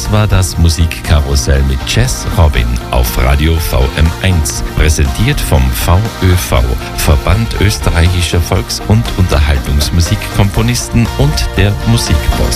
Das war das Musikkarussell mit Jazz Robin auf Radio VM1, präsentiert vom VÖV, Verband österreichischer Volks- und Unterhaltungsmusikkomponisten und der Musikboss.